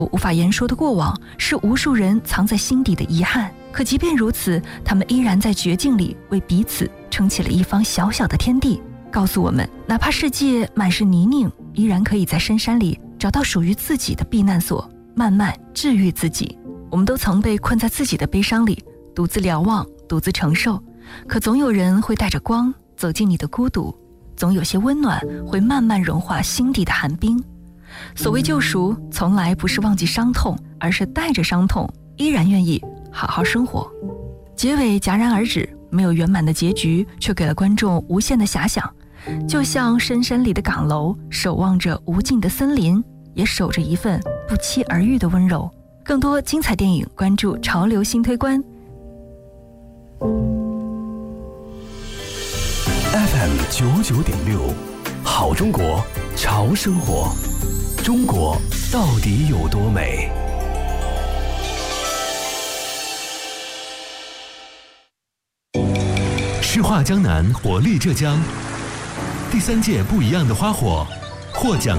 无法言说的过往，是无数人藏在心底的遗憾。可即便如此，他们依然在绝境里为彼此撑起了一方小小的天地，告诉我们，哪怕世界满是泥泞，依然可以在深山里找到属于自己的避难所，慢慢治愈自己。我们都曾被困在自己的悲伤里，独自瞭望，独自承受，可总有人会带着光走进你的孤独，总有些温暖会慢慢融化心底的寒冰。所谓救赎，从来不是忘记伤痛，而是带着伤痛依然愿意好好生活。结尾戛然而止，没有圆满的结局，却给了观众无限的遐想。就像深山里的岗楼，守望着无尽的森林，也守着一份不期而遇的温柔。更多精彩电影，关注潮流新推关。 FM99.6，好中国，潮生活。中国到底有多美？诗画江南，活力浙江。第3届不一样的花火获奖